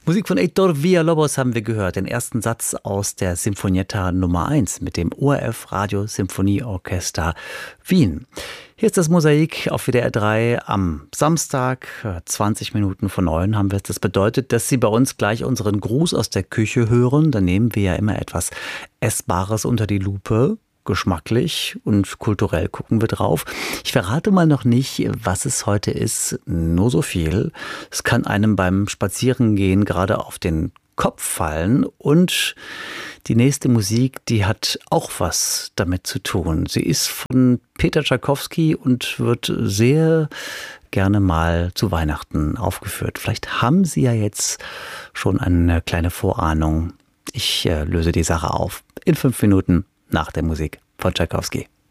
Musik von Heitor Villa-Lobos haben wir gehört, den ersten Satz aus der Sinfonietta Nummer 1 mit dem ORF Radio Symphonieorchester Wien. Hier ist das Mosaik auf WDR 3 am Samstag, 20 Minuten vor 9 haben wir es. Das bedeutet, dass Sie bei uns gleich unseren Gruß aus der Küche hören. Da nehmen wir ja immer etwas Essbares unter die Lupe. Geschmacklich und kulturell gucken wir drauf. Ich verrate mal noch nicht, was es heute ist, nur so viel. Es kann einem beim Spazierengehen gerade auf den Kopf fallen und die nächste Musik, die hat auch was damit zu tun. Sie ist von Peter Tschaikowski und wird sehr gerne mal zu Weihnachten aufgeführt. Vielleicht haben Sie ja jetzt schon eine kleine Vorahnung. Ich löse die Sache auf in 5 Minuten nach der Musik von Tschaikowski.